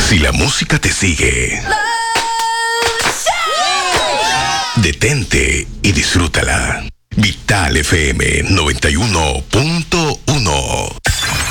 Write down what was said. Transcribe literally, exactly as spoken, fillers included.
Si la música te sigue, detente y disfrútala. Vital F M noventa y uno punto uno.